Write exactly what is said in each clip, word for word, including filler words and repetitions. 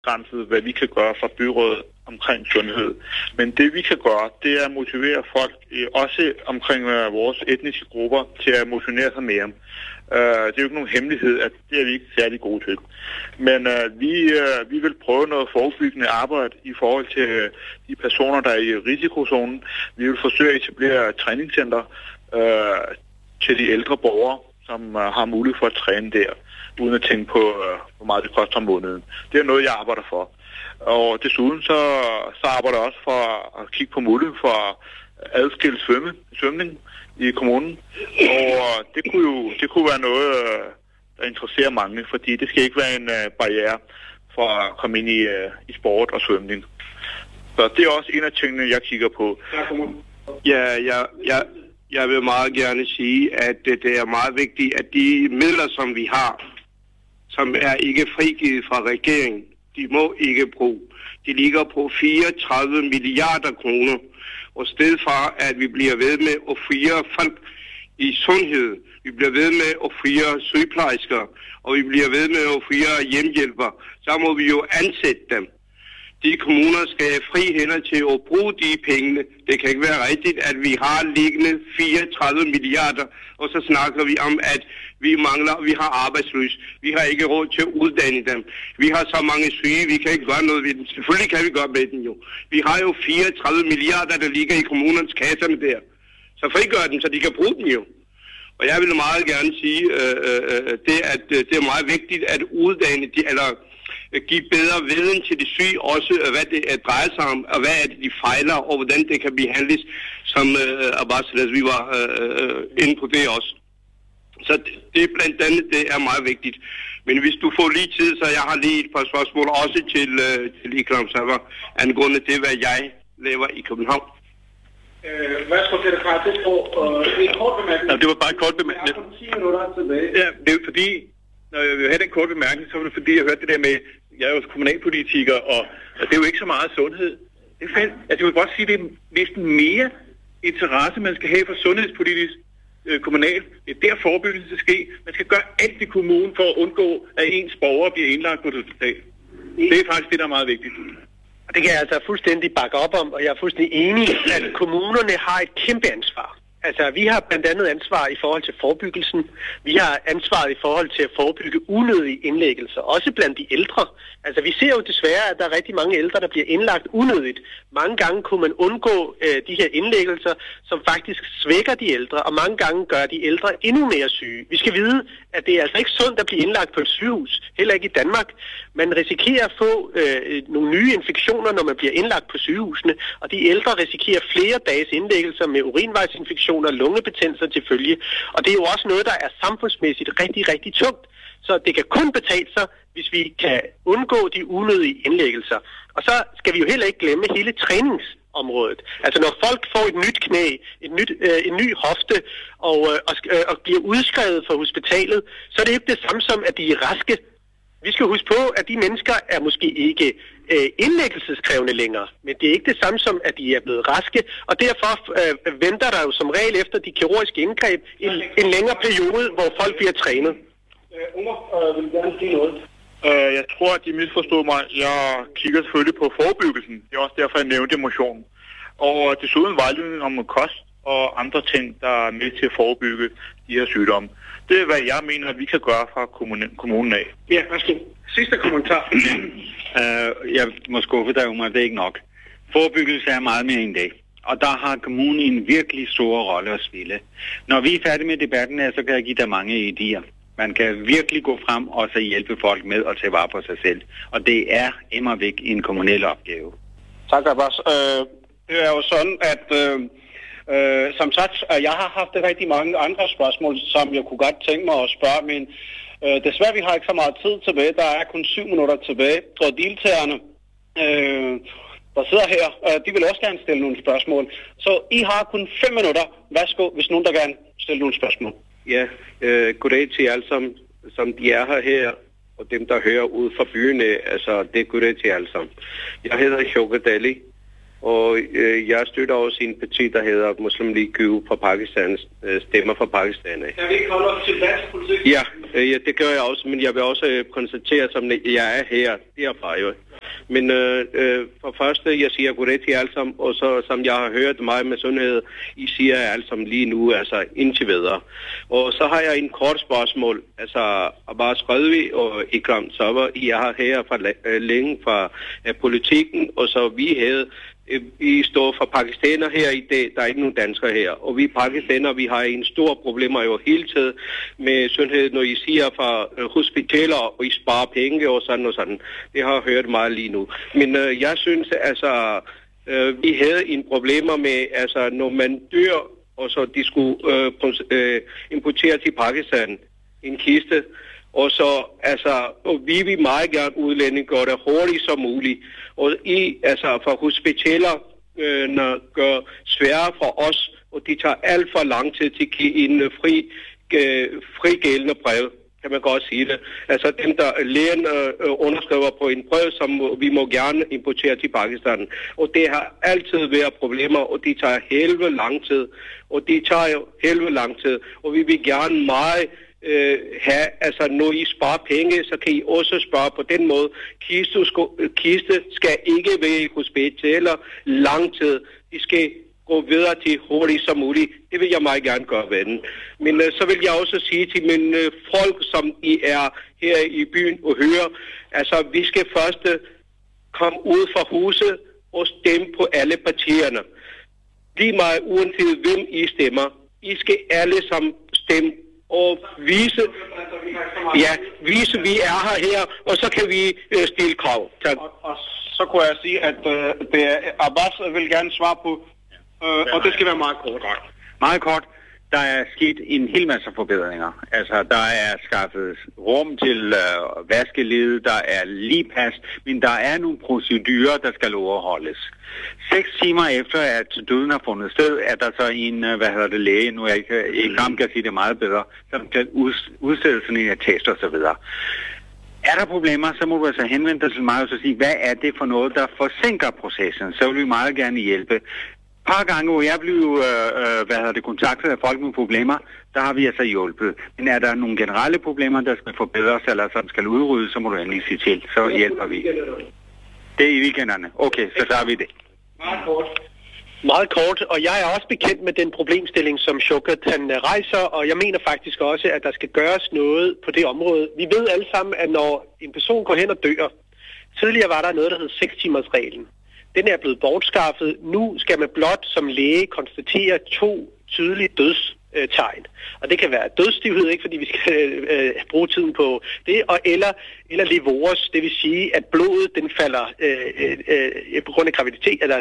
grænset, hvad vi kan gøre fra byrådet omkring sundhed. Men det vi kan gøre, det er at motivere folk, også omkring vores etniske grupper, til at motionere sig mere. Uh, det er jo ikke nogen hemmelighed, at det er vi ikke særlig gode til. Men uh, vi, uh, vi vil prøve noget forebyggende arbejde i forhold til uh, de personer, der er i risikozonen. Vi vil forsøge at etablere træningscenter uh, til de ældre borgere, som uh, har mulighed for at træne der, uden at tænke på, uh, hvor meget det koster om måneden. Det er noget, jeg arbejder for. Og desuden så, så arbejder jeg også for at kigge på muligheden for at adskille svømme, svømning i kommunen. Og det kunne jo det kunne være noget, der interesserer mange, fordi det skal ikke være en uh, barriere for at komme ind i, uh, i sport og svømning. Så det er også en af tingene, jeg kigger på. Ja, jeg, jeg, jeg vil meget gerne sige, at det, det er meget vigtigt, at de midler, som vi har, som er ikke frigivet fra regeringen, de må ikke bruge. De ligger på fireogtredive milliarder kroner. Og stedet for, at vi bliver ved med at fyre folk i sundhed, vi bliver ved med at fyre sygeplejersker, og vi bliver ved med at fyre hjemmehjælpere, så må vi jo ansætte dem. De kommuner skal have fri hænder til at bruge de penge. Det kan ikke være rigtigt, at vi har liggende fireogtredive milliarder, og så snakker vi om, at vi mangler, vi har arbejdsløs. Vi har ikke råd til at uddanne dem. Vi har så mange syge, vi kan ikke gøre noget ved dem. Selvfølgelig kan vi gøre med dem jo. Vi har jo fireogtredive milliarder, der ligger i kommunernes kasser der. Så frigør dem, så de kan bruge dem jo. Og jeg vil meget gerne sige, øh, øh, det, at øh, det er meget vigtigt at uddanne de, eller give bedre viden til de syge, også hvad det drejer sig om, og hvad er det, de fejler, og hvordan det kan behandles, som øh, Abbas, vi var øh, inde på det også. Så det, det blandt andet, det er meget vigtigt. Men hvis du får lige tid, så jeg har lige et par spørgsmål også til, øh, til Ikram Sabah, angående det, hvad jeg laver i København. Øh, hvad skal det fra det på? Øh, en kort bemærkning. Ja, det var bare en kort bemærkning. Jeg har ti minutter tilbage. Ja, det er fordi, når jeg vil have den korte bemærkning, så var det fordi, jeg hørte det der med, jeg er jo kommunalpolitiker, og, og det er jo ikke så meget sundhed. Det er fældt, altså, jeg vil godt sige, det er næsten mere interesse, man skal have for sundhedspolitisk øh, kommunalt. Det er der forebyggelse skal ske. Man skal gøre alt i kommunen for at undgå, at ens borgere bliver indlagt på et hospital. Det er faktisk det, der er meget vigtigt. Og det kan jeg altså fuldstændig bakke op om, og jeg er fuldstændig enig i, at kommunerne har et kæmpe ansvar. Altså, vi har blandt andet ansvar i forhold til forebyggelsen. Vi har ansvaret i forhold til at forebygge unødige indlæggelser, også blandt de ældre. Altså, vi ser jo desværre, at der er rigtig mange ældre, der bliver indlagt unødigt. Mange gange kunne man undgå øh, de her indlæggelser, som faktisk svækker de ældre, og mange gange gør de ældre endnu mere syge. Vi skal vide, at det er altså ikke sundt at blive indlagt på et sygehus, heller ikke i Danmark. Man risikerer at få øh, nogle nye infektioner, når man bliver indlagt på sygehusene, og de ældre risikerer flere dages indlæggelser med urinvejsinfektioner, lungebetændelser til følge. Og det er jo også noget, der er samfundsmæssigt rigtig, rigtig tungt. Så det kan kun betale sig, hvis vi kan undgå de unødige indlæggelser. Og så skal vi jo heller ikke glemme hele træningsområdet. Altså når folk får et nyt knæ, et nyt, øh, en ny hofte og, øh, og, øh, og bliver udskrevet fra hospitalet, så er det ikke det samme som, at de er raske. Vi skal huske på, at de mennesker er måske ikke øh, indlæggelseskrævende længere, men det er ikke det samme som, at de er blevet raske, og derfor øh, venter der jo som regel efter de kirurgiske indgreb en, en længere periode, hvor folk bliver trænet. Umar, øh, vil gerne sige noget. Uh, jeg tror, at de misforstod mig. Jeg kigger selvfølgelig på forebyggelsen. Det er også derfor, jeg nævnte motion. Og desuden vejledning om kost og andre ting, der er med til at forebygge de her sygdomme. Det er, hvad jeg mener, at vi kan gøre fra kommunen, kommunen af. Ja, værsgo. Sidste kommentar. uh, jeg må skuffe dig, Umar, det er ikke nok. Forebyggelse er meget mere end det. Og der har kommunen en virkelig stor rolle at spille. Når vi er færdige med debatten her, så kan jeg give dig mange idéer. Man kan virkelig gå frem og så hjælpe folk med at tage vare på sig selv. Og det er immervæk en kommunal opgave. Tak, Abbas. Øh, det er jo sådan, at øh, øh, som sagt, jeg har haft rigtig mange andre spørgsmål, som jeg kunne godt tænke mig at spørge, men øh, desværre vi har ikke så meget tid tilbage. Der er kun syv minutter tilbage, og deltagerne, øh, der sidder her, øh, de vil også gerne stille nogle spørgsmål. Så I har kun fem minutter. Værsgo, hvis nogen der gerne stille nogle spørgsmål. Ja, øh, goddag til alle sammen, som de er her her, og dem der hører ud fra byerne, altså det er goddag til alle sammen. Jeg hedder Shaukat Ali, og øh, jeg støtter også en parti, der hedder Muslim League fra Pakistan, øh, stemmer fra Pakistan. Kan vi ikke holde os til dansk politik? Ja, øh, ja, det gør jeg også, men jeg vil også øh, konstatere, som jeg er her, derfra jo. Men øh, øh, for første, jeg siger goddag til alle sammen, og så som jeg har hørt meget med sundhed, I siger alle sammen lige nu, altså indtil videre. Og så har jeg en kort spørgsmål, altså Abbas Redvi og Ikram Sabah, jeg har her fra længe fra uh, politikken, og så vi havde vi står for pakistaner her i dag, der er ikke nogen danskere her. Og vi pakistaner, vi har en stor problemer jo hele tiden med sundhed, når I siger fra uh, hospitaler, og I sparer penge og sådan og sådan. Det har jeg hørt meget lige nu. Men uh, jeg synes, altså, uh, vi havde en problemer med, altså, når man dør, og så de skulle uh, uh, importere til Pakistan en kiste, og så, altså, og vi vil meget gerne udlænding gøre det hurtigt som muligt. Og I, altså, for hospitaler øh, gør sværere for os, og de tager alt for lang tid til at give en fri, øh, frigældende brev, kan man godt sige det. Altså, dem der lægen øh, underskriver på en brev, som vi må gerne importere til Pakistan. Og det har altid været problemer, og de tager helvede lang tid. Og de tager jo helvede lang tid, og vi vil gerne meget Øh, have, altså når I sparer penge, så kan I også spare på den måde. Kiste, sko, kiste skal ikke være i hospitaler lang tid. De skal gå videre til hurtigt som muligt. Det vil jeg meget gerne gøre, vennen. Men øh, så vil jeg også sige til mine øh, folk, som I er her i byen og hører, altså vi skal først øh, komme ud fra huset og stemme på alle partierne. Lige meget uanset hvem I stemmer. I skal alle sammen stemme og vise, ja, vise, vi er her her, og så kan vi øh, stille krav. Tak. Og, og så kunne jeg sige, at øh, det er, Abbas vil gerne svare på, øh, og det skal være meget kort. Meget kort. Der er sket en hel masse forbedringer. Altså, der er skaffet rum til øh, vaskelivet, der er ligepas, men der er nogle procedurer, der skal overholdes. Seks timer efter, at døden har fundet sted, er der så en, hvad hedder det, læge, nu er jeg ikke i gang kan sige det meget bedre, som kan udstede sådan en attest og så videre. Er der problemer, så må du altså henvende dig til mig og så sige, hvad er det for noget, der forsinker processen? Så vil vi meget gerne hjælpe. Et par gange, hvor jeg blev øh, hvad hedder det, kontaktet af folk med problemer, der har vi altså hjulpet. Men er der nogle generelle problemer, der skal forbedres, eller som skal udryddes, så må du endelig sige til. Så hjælper vi. Det er i weekenderne. Okay, så tager vi det. Meget kort. Meget kort, og jeg er også bekendt med den problemstilling, som Shaukat han rejser, og jeg mener faktisk også, at der skal gøres noget på det område. Vi ved alle sammen, at når en person går hen og dør, tidligere var der noget, der hed seks timers reglen. Den er blevet bortskaffet. Nu skal man blot som læge konstatere to tydelige dødstegn. Og det kan være dødsstivhed, ikke fordi vi skal øh, bruge tiden på det, og eller, eller livores, det vil sige, at blodet den falder øh, øh, på grund af graviditet, eller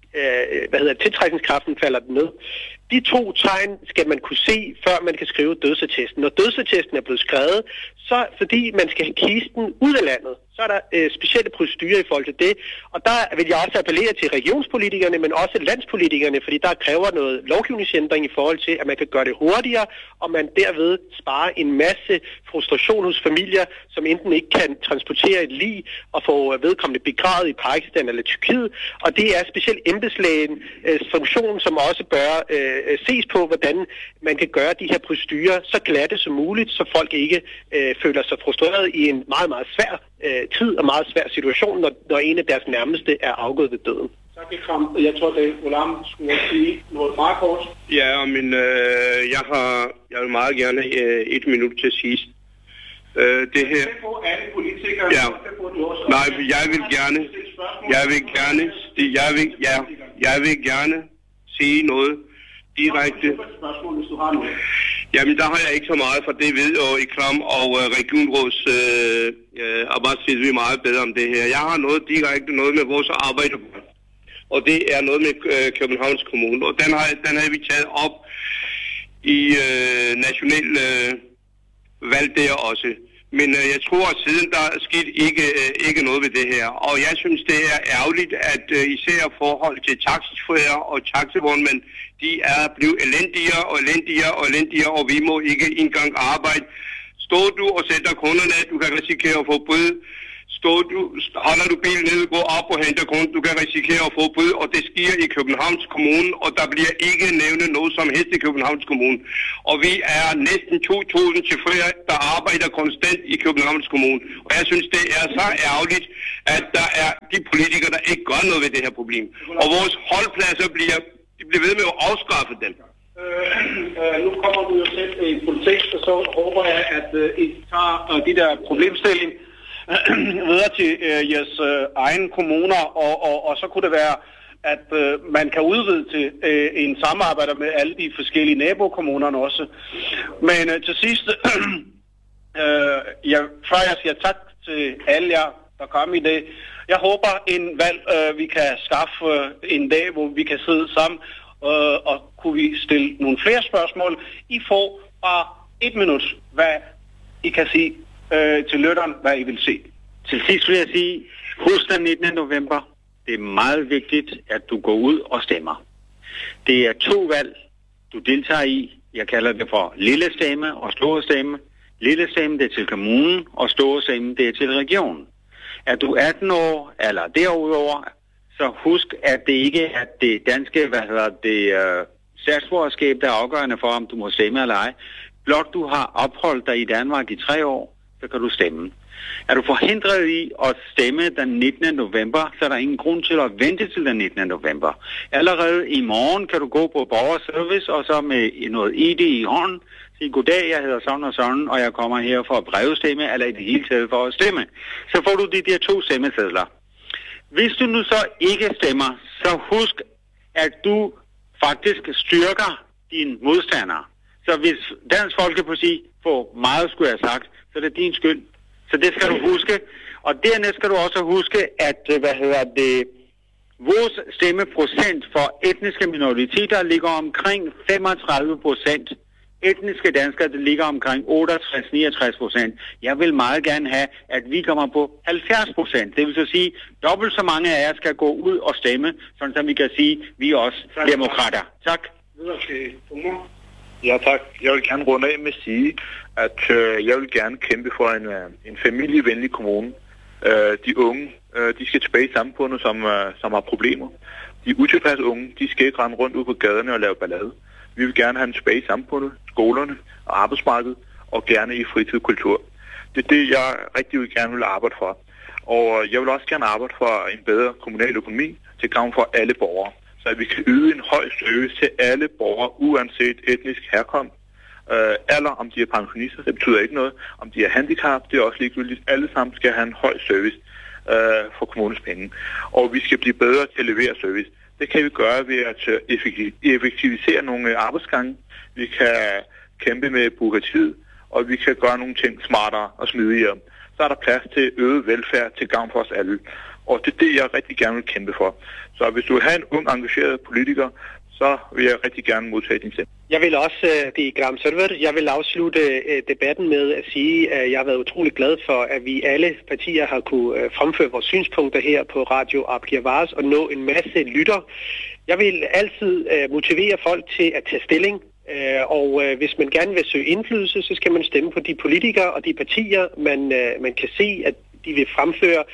øh, hvad hedder tiltrækningskraften falder den ned. De to tegn skal man kunne se, før man kan skrive dødsattesten. Når dødsattesten er blevet skrevet, så fordi man skal have kisten ud af landet, så er der øh, specielle procedurer i forhold til det. Og der vil jeg også appellere til regionspolitikerne, men også landspolitikerne, fordi der kræver noget lovgivningsændring i forhold til, at man kan gøre det hurtigere, og man derved sparer en masse frustration hos familier, som enten ikke kan transportere et lig og få vedkommende begravet i Pakistan eller Tyrkiet. Og det er specielt embedslægens øh, funktion, som også bør øh, ses på, hvordan man kan gøre de her procedurer så glatte som muligt, så folk ikke øh, føler sig frustreret i en meget, meget svær øh, tid og meget svær situation, når, når en af deres nærmeste er afgået ved døden. Tak, Ikram. Jeg tror, det er Ghulam skulle sige noget meget kort. Ja, men øh, jeg har jeg vil meget gerne øh, et minut til sidst. Øh, det her... Det får alle politikere. Ja. Nej, jeg vil gerne... Jeg vil gerne... Jeg vil, ja, jeg vil gerne sige noget direkte. Spørgsmål, hvis du har noget. Jamen, der har jeg ikke så meget, for det ved jo Ikram og uh, regionråds uh, uh, Abbas ved vi meget bedre om det her. Jeg har noget direkte noget med vores arbejde, og det er noget med uh, Københavns Kommune, og den har, den har vi taget op i uh, national uh, valg der også. Men uh, jeg tror, at siden der er sket ikke, uh, ikke noget ved det her, og jeg synes, det er ærgerligt, at uh, især forhold til taxichauffører og taxivognmænd, de er blevet elendigere og elendigere og elendigere, og vi må ikke engang arbejde. Står du og sætter kunderne, at du kan risikere at få bøde, står du, holder du bilen ned, går op og henter grund, du kan risikere at få bøde, og det sker i Københavns Kommune, og der bliver ikke nævnet noget som helst i Københavns Kommune. Og vi er næsten to tusind chauffører, der arbejder konstant i Københavns Kommune. Og jeg synes, det er så ærgerligt, at der er de politikere, der ikke gør noget ved det her problem. Og vores holdpladser bliver, de bliver ved med at afskaffe dem. Øh, øh, nu kommer du jo selv i politik, og så håber jeg, at øh, I tager øh, de der problemstilling videre til øh, jeres øh, egen kommuner, og, og, og så kunne det være, at øh, man kan udvide til øh, en samarbejde med alle de forskellige nabokommunerne også. Men øh, til sidst, øh, jeg, før jeg siger tak til alle jer, der kom i dag, jeg håber en valg, øh, vi kan skaffe øh, en dag, hvor vi kan sidde sammen, øh, og kunne vi stille nogle flere spørgsmål. I får bare et minut, hvad I kan sige øh, til lytteren, hvad I vil se. Til sidst vil jeg sige, husk den nittende november. Det er meget vigtigt, at du går ud og stemmer. Det er to valg, du deltager i. Jeg kalder det for lille stemme og store stemme. Lille stemme, det er til kommunen, og store stemme, det er til regionen. Er du atten år eller derudover, så husk, at det ikke er det danske, hvad hedder det, uh, statsborgerskab, der er afgørende for, om du må stemme eller ej. Blot du har opholdt dig i Danmark i tre år, så kan du stemme. Er du forhindret i at stemme den nittende november, så er der ingen grund til at vente til den nittende november. Allerede i morgen kan du gå på borgerservice, og så med noget I D i hånden, sige, goddag, jeg hedder sådan og sådan, og jeg kommer her for at brevstemme, eller i det hele taget for at stemme. Så får du de der to stemmesedler. Hvis du nu så ikke stemmer, så husk, at du faktisk styrker dine modstandere. Så hvis Dansk Folkeparti får meget, skulle jeg have sagt, så er det din skyld. Så det skal du huske. Og dernæst skal du også huske, at hvad hedder det, vores stemmeprocent for etniske minoriteter ligger omkring femogtredive procent. Etniske danskere, det ligger omkring otteogtres til niogtres procent. Jeg vil meget gerne have, at vi kommer på halvfjerds procent. Det vil så sige, dobbelt så mange af jer skal gå ud og stemme, sådan som vi kan sige, vi er også demokrater. Tak. Ja, tak. Jeg vil gerne runde af med at sige, at øh, jeg vil gerne kæmpe for en, øh, en familievenlig kommune. Øh, de unge, øh, de skal tilbage i samfundet, som, øh, som har problemer. De utilpassede unge, de skal ikke rende rundt ud på gaderne og lave ballade. Vi vil gerne have dem tilbage i samfundet, skolerne og arbejdsmarkedet, og gerne i fritid og kultur. Det er det, jeg rigtig gerne vil arbejde for. Og jeg vil også gerne arbejde for en bedre kommunal økonomi til gavn for alle borgere. Så at vi kan yde en høj service til alle borgere, uanset etnisk herkomst. Øh, eller om de er pensionister, det betyder ikke noget. Om de er handicap, det er også ligegyldigt. Alle sammen skal have en høj service øh, for kommunens penge. Og vi skal blive bedre til at levere service. Det kan vi gøre ved at effektivisere nogle arbejdsgange. Vi kan kæmpe med bureaukratiet, og vi kan gøre nogle ting smartere og smidigere. Så er der plads til øget velfærd til gavn for os alle. Og det er det, jeg rigtig gerne vil kæmpe for. Så hvis du vil have en ung, engageret politiker, så vil jeg rigtig gerne modtage din stemme. Jeg vil også, det er Gram Sølver, jeg vil afslutte debatten med at sige, at jeg har været utrolig glad for, at vi alle partier har kunne fremføre vores synspunkter her på Radio Abgiavares og nå en masse lytter. Jeg vil altid motivere folk til at tage stilling, og hvis man gerne vil søge indflydelse, så skal man stemme på de politikere og de partier, man, man kan se, at de vil fremføre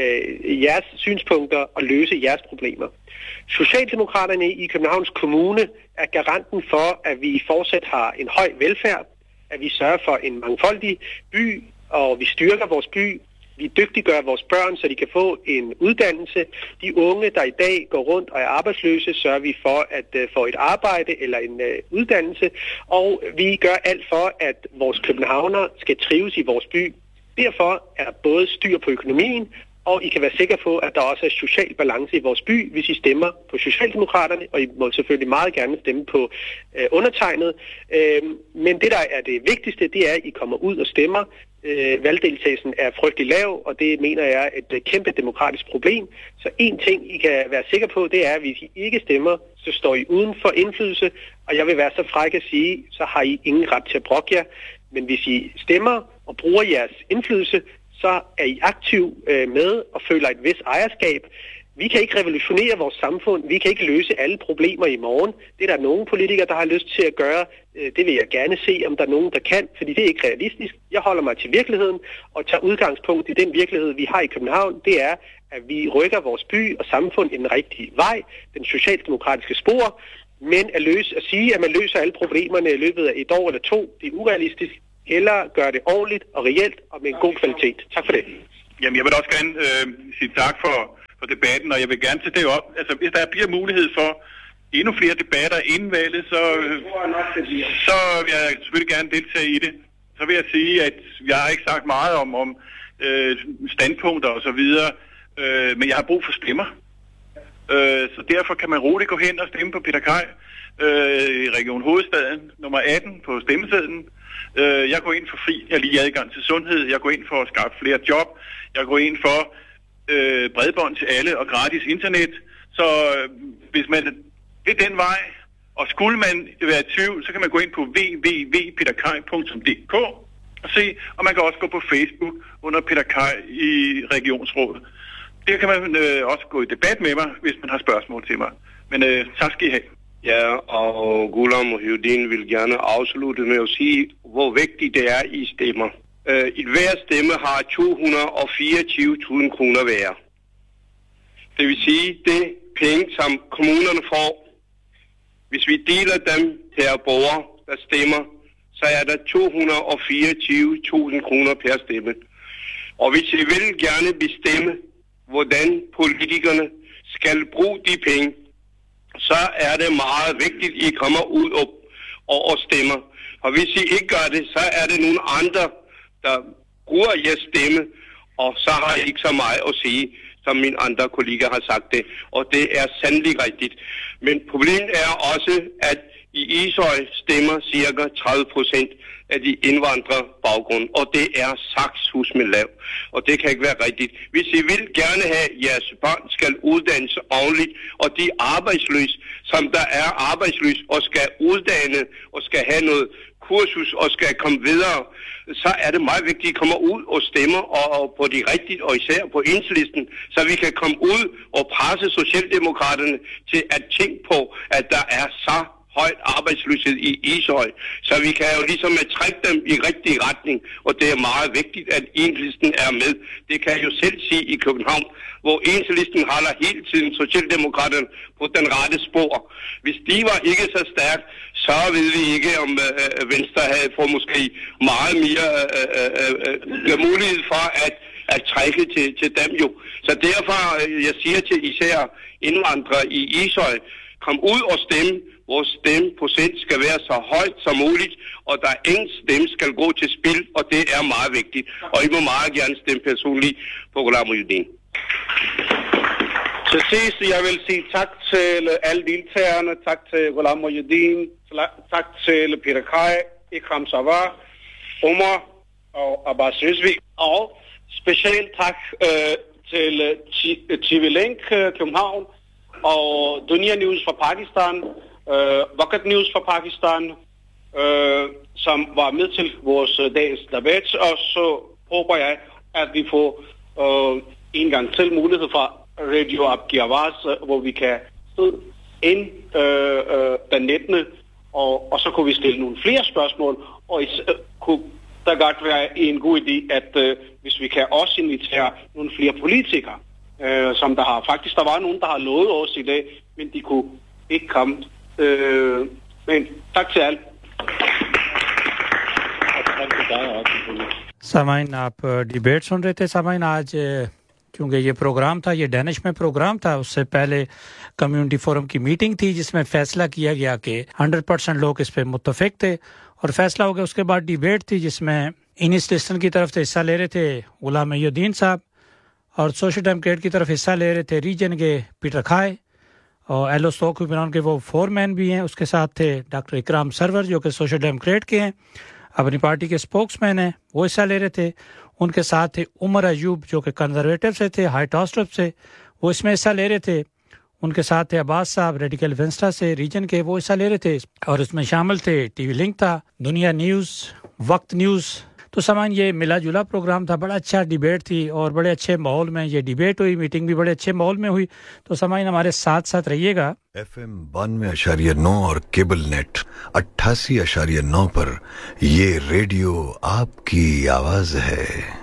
øh, jeres synspunkter og løse jeres problemer. Socialdemokraterne i Københavns Kommune er garanten for, at vi fortsat har en høj velfærd, at vi sørger for en mangfoldig by, og vi styrker vores by. Vi dygtiggør vores børn, så de kan få en uddannelse. De unge, der i dag går rundt og er arbejdsløse, sørger vi for at uh, få et arbejde eller en uh, uddannelse. Og vi gør alt for, at vores københavnere skal trives i vores by. Derfor er der både styr på økonomien, og I kan være sikre på, at der også er social balance i vores by, hvis I stemmer på Socialdemokraterne, og I må selvfølgelig meget gerne stemme på øh, undertegnet. Øh, men det, der er det vigtigste, det er, at I kommer ud og stemmer. Øh, valgdeltagelsen er frygtelig lav, og det mener jeg er et kæmpe demokratisk problem. Så en ting, I kan være sikre på, det er, at hvis I ikke stemmer, så står I uden for indflydelse, og jeg vil være så fræk at sige, så har I ingen ret til at brokke jer. Men hvis I stemmer og bruger jeres indflydelse, så er I aktiv øh, med og føler et vis ejerskab. Vi kan ikke revolutionere vores samfund. Vi kan ikke løse alle problemer i morgen. Det er der nogle politikere, der har lyst til at gøre. Det vil jeg gerne se, om der er nogen, der kan, fordi det er ikke realistisk. Jeg holder mig til virkeligheden og tager udgangspunkt i den virkelighed, vi har i København. Det er, at vi rykker vores by og samfund i den rigtige vej, den socialdemokratiske spor. Men at, løse, at sige, at man løser alle problemerne i løbet af et år eller to, det er urealistisk. Hellere gøre det ordentligt og reelt og med en god kvalitet. Tak for det. Jamen, jeg vil også gerne øh, sige tak for, for debatten, og jeg vil gerne tage det op. Altså, hvis der bliver mulighed for endnu flere debatter inden valget, så, øh, så vil jeg selvfølgelig gerne deltage i det. Så vil jeg sige, at jeg har ikke sagt meget om, om øh, standpunkter og så videre, øh, men jeg har brug for stemmer. Øh, så derfor kan man roligt gå hen og stemme på Peter Kaj øh, i Region Hovedstaden, nummer atten på stemmesedlen. Øh, jeg går ind for fri og lige adgang til sundhed. Jeg går ind for at skaffe flere job. Jeg går ind for øh, bredbånd til alle og gratis internet. Så øh, hvis man vil den vej, og skulle man være i tvivl, så kan man gå ind på w w w punktum peter kaj punktum d k og se, og man kan også gå på Facebook under Peter Kaj i Regionsrådet. Der kan man øh, også gå i debat med mig, hvis man har spørgsmål til mig. Men øh, tak skal I have. Ja, og Ghulam Mohiuddin vil gerne afslutte med at sige, hvor vigtigt det er, I stemmer. Uh, et hver stemme har to hundrede og fireogtyve tusind kroner hver. Det vil sige, det penge, som kommunerne får, hvis vi deler dem per borger, der stemmer, så er der to hundrede og fireogtyve tusind kroner per stemme. Og hvis I vil gerne bestemme, hvordan politikerne skal bruge de penge, så er det meget vigtigt, at I kommer ud og, og, og stemmer. Og hvis I ikke gør det, så er det nogle andre, der bruger jeres stemme, og så har I ikke så meget at sige, som mine andre kollegaer har sagt det. Og det er sandelig rigtigt. Men problemet er også, at i Ishøj stemmer cirka tredive procent af de indvandrere baggrund, og det er sakshus med lav. Og det kan ikke være rigtigt. Hvis I vil gerne have, at jeres børn skal uddannes ordentligt, og de arbejdsløse, som der er arbejdsløse, og skal uddanne, og skal have noget kursus, og skal komme videre, så er det meget vigtigt, at I kommer ud og stemmer og, og på de rigtige, og især på Enhedslisten, så vi kan komme ud og presse Socialdemokraterne til at tænke på, at der er så højt arbejdsløshed i Ishøj, så vi kan jo ligesom trække dem i rigtig retning, og det er meget vigtigt, at Enhedslisten er med. Det kan jeg jo selv sige i København, hvor Enhedslisten holder hele tiden Socialdemokraterne på den rette spor. Hvis de var ikke så stærkt, så ved vi ikke, om øh, Venstre havde fået måske meget mere øh, øh, øh, mulighed for at, at trække til, til dem jo. Så derfor, jeg siger til især indvandrere i Ishøj, kom ud og stemme. Vores stemmeprocent skal være så højt som muligt, og der er ingen stemme skal gå til spil, og det er meget vigtigt. Og I må meget gerne stemme personligt på Ghulam Mohiuddin. Til sidst, jeg vil sige tak til alle deltagerne, tak til Ghulam Mohiuddin, tak til Peter Kaj, Ikram Savar, Omar og Abbas Rizvi, og specielt tak øh, til T V Link København og Dunia News fra Pakistan, Uh, Wakat News fra Pakistan, uh, som var med til vores uh, dagens debat, og så håber jeg, at vi får uh, en gang til mulighed for Radio Abki Awaz, uh, hvor vi kan sidde ind uh, uh, den nittende Og, og så kunne vi stille nogle flere spørgsmål, og is, uh, kunne der godt være en god idé, at uh, hvis vi kan også invitere nogle flere politikere, uh, som der har faktisk, der var nogen, der har lovet os i dag, men de kunne ikke komme. Uh, men tak til alle. सामाइन आप डिबेट सुन रहे थे। सामाइन आज क्योंकि ये प्रोग्राम था, ये डैनिश में प्रोग्राम था, उससे पहले कम्युनिटी फोरम की मीटिंग थी जिसमें फैसला किया गया कि हंड्रेड परसेंट लोग इस पे मुत्तफिक थे और फैसला हो गया। उसके बाद डिबेट थी जिसमें इनिस्टेशन की तरफ से हिस्सा ले रहे थे गुलाम मोहिउद्दीन साहब और सोशल डेमोक्रेट की तरफ हिस्सा ले रहे थे रीजन के पीटर खाए और एलो स्टॉक हुक्मरान के वो फोरमैन भी हैं। उसके साथ थे डॉक्टर इकराम सरवर जो कि सोशल डेमोक्रेट के हैं, अपनी पार्टी के स्पोक्समैन हैं, वो हिस्सा ले रहे थे। उनके साथ थे उमर अयूब जो कि कंजर्वेटिव से थे, हाई टॉस्टअप से, वो इसमें हिस्सा ले रहे थे। उनके साथ थे अब्बास साहब रेडिकल वेंस्टा से रीजन के, वो हिस्सा ले रहे थे। और इसमें शामिल थे टीवी लिंक था, दुनिया न्यूज़, वक्त न्यूज़, तो सामान ये मिला जुला प्रोग्राम था, बड़ा अच्छा डिबेट थी और बड़े अच्छे माहौल में ये डिबेट हुई, मीटिंग भी बड़े अच्छे माहौल में हुई। तो सामान हमारे साथ साथ रहिएगा। एफ एम बानवे अशारिया नौ और केबल नेट अट्ठासी अशारिया नौ पर ये रेडियो आपकी आवाज है।